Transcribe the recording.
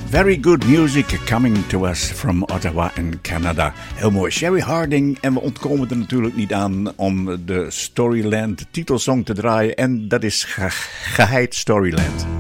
Very good music coming to us from Ottawa in Canada. Heel mooi, Sherry Harding. En we ontkomen er natuurlijk niet aan om de Storyland titelsong te draaien. En dat is geheid Storyland.